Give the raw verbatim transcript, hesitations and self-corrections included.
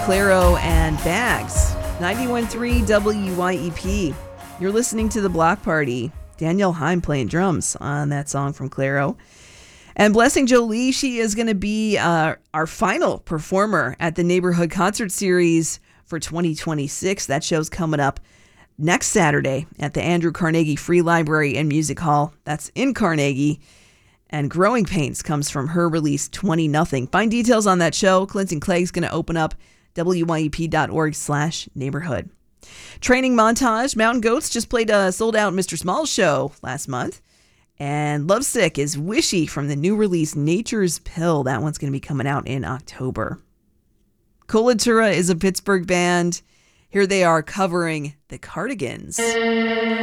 Clairo and Bags. ninety-one point three W Y E P. You're listening to The Block Party. Danielle Heim playing drums on that song from Clairo. And Blessing Jolie, she is going to be uh, our final performer at the Neighborhood Concert Series for twenty twenty-six. That show's coming up next Saturday at the Andrew Carnegie Free Library and Music Hall. That's in Carnegie. And Growing Pains comes from her release twenty nothing. Find details on that show. Clinton Clegg's going to open up W Y E P dot org slash neighborhood. Training montage. Mountain Goats just played a sold-out Mister Smalls show last month. And Lovesick is Wishy from the new release Nature's Pill. That one's going to be coming out in October. Colatura is a Pittsburgh band. Here they are covering the Cardigans.